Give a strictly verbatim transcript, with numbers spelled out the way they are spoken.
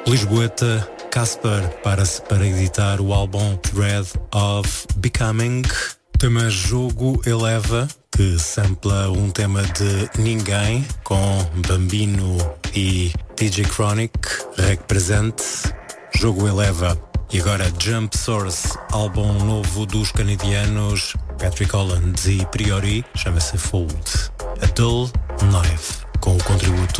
Lisboeta Casper para-se para editar o álbum Thread of Becoming. Tema Jogo Eleva, que sampla um tema de Ninguém com Bambino e D J Chronic, represente Jogo Eleva. E agora Jump Source, álbum novo dos canadianos Patrick Holland e Priori, chama-se Fold. A Dull Knife, com o contributo